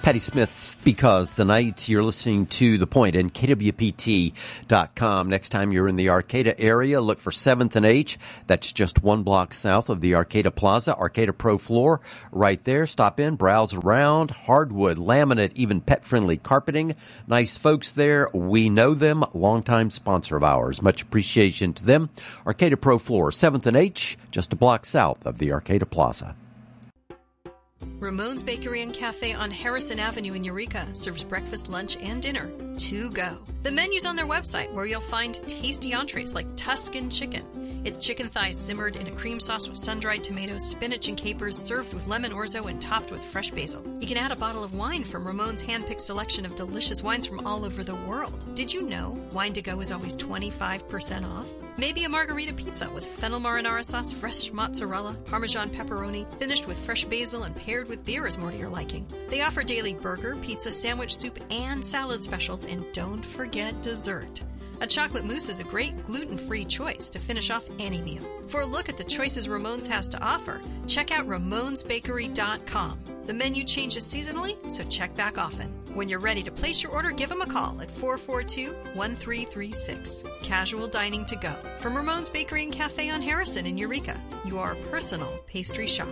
Patty Smith, because the night you're listening to The Point and KWPT.com. Next time you're in the Arcata area, look for 7th and H. That's just 1 block south of the Arcata Plaza, Arcata Pro Floor. Right there, stop in, browse around, hardwood, laminate, even pet-friendly carpeting. Nice folks there. We know them, longtime sponsor of ours. Much appreciation to them. Arcata Pro Floor, 7th and H, just a block south of the Arcata Plaza. Ramon's Bakery and Cafe on Harrison Avenue in Eureka serves breakfast, lunch, and dinner to go. The menu's on their website, where you'll find tasty entrees like Tuscan chicken. It's chicken thighs simmered in a cream sauce with sun-dried tomatoes, spinach, and capers, served with lemon orzo and topped with fresh basil. You can add a bottle of wine from Ramon's hand-picked selection of delicious wines from all over the world. Did you know wine to go is always 25% off? Maybe a margarita pizza with fennel marinara sauce, fresh mozzarella, Parmesan pepperoni, finished with fresh basil and paired with beer is more to your liking. They offer daily burger, pizza, sandwich, soup, and salad specials, and don't forget dessert. A chocolate mousse is a great gluten-free choice to finish off any meal. For a look at the choices Ramon's has to offer, check out Ramon'sBakery.com. The menu changes seasonally, so check back often. When you're ready to place your order, give them a call at 442-1336. Casual dining to go. From Ramon's Bakery and Cafe on Harrison in Eureka, your personal pastry shop.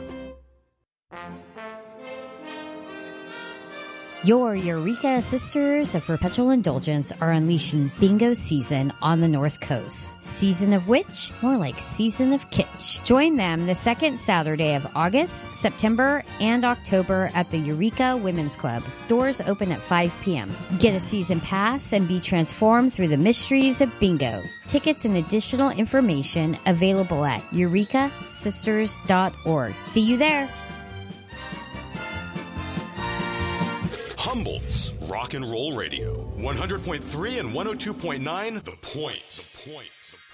Your Eureka Sisters of Perpetual Indulgence are unleashing bingo season on the North Coast. Season of Witch? More like Season of Kitsch. Join them the second Saturday of August, September, and October at the Eureka Women's Club. Doors open at 5 p.m. Get a season pass and be transformed through the mysteries of bingo. Tickets and additional information available at eurekasisters.org. See you there. Humboldt's Rock and Roll Radio, 100.3 and 102.9, The Point. The Point.